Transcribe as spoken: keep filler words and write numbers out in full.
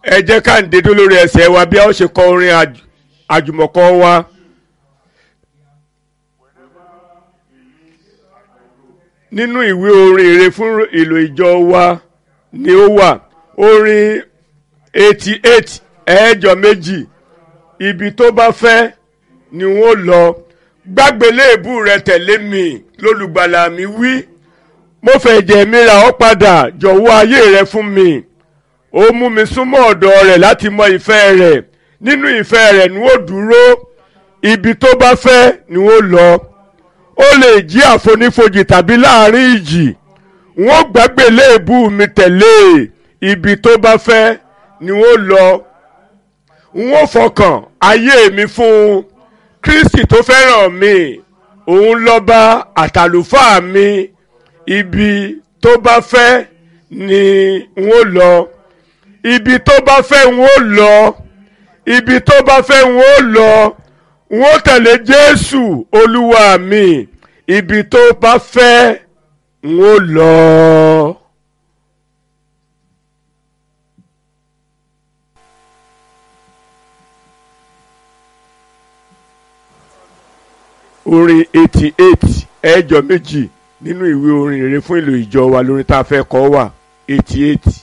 ẹ jẹ́ ká ń dédó lórí ẹsẹ̀ wa bí a ó ṣe kọ orin àjùmọ̀kọ wa. nínú ìwé orin ire fún ìlò ìjọ wa ni ó wà orin eighty eight ẹ̀ẹ́jọ méjì ibi tó bá fẹ́ ni wọ́n lọ gbàgbéléèbú rẹ tẹ̀lé mi lólùgbàlà mi wí mo fẹ́ jẹ́ mi rà ọ́ padà jọ̀wọ́ ayé rẹ fún mi ó mú mi súnmọ́ ọ̀dọ̀ rẹ̀ láti mọ ìfẹ́ rẹ̀ nínú ìfẹ́ rẹ̀ ni ó dúró ibi tó bá fẹ́ ni ó lọ ó lè jí àfonífojì tàbí láàrin ìjì wọ́n gbàgbéléèbú mi tẹ̀lé ibi tó bá fẹ́ ni ó lọ wọ́n fọkàn ayé mi fún Kristi tó fẹ́ràn mi òun lọ́ba àtàlùfáà mi ibi tó bá fẹ́ ni wọ́n lọ ibi tó bá fẹ́ wọ́n lọ ibi tó bá fẹ́ wọ́n lọ wọ́n tẹ̀lé Jésù Olúwa mi ibi tó bá fẹ́ wọ́n lọ. orin eighty eight ẹ̀ẹ́jọ méjì nínú ìwé orin rere fún ìlò ìjọ wa lórí tá a fẹ́ kọ wà eighty eight.